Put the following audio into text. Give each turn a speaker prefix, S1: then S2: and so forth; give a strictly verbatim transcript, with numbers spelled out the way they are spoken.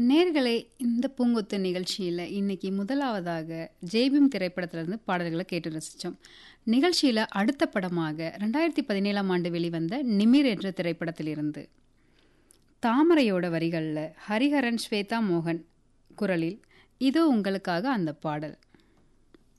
S1: நேர்களே, இந்த பூங்கொத்து நிகழ்ச்சியில் இன்னைக்கு முதலாவதாக ஜெய்பீம் திரைப்படத்திலிருந்து பாடல்களை கேட்டு ரசித்தோம். நிகழ்ச்சியில் அடுத்த படமாக ரெண்டாயிரத்தி பதினேழாம் ஆண்டு வெளிவந்த நிமிர் என்ற திரைப்படத்திலிருந்து தாமரையோட வரிகளில் ஹரிஹரன் ஸ்வேதா மோகன் குரலில் இதோ உங்களுக்காக அந்த பாடல்.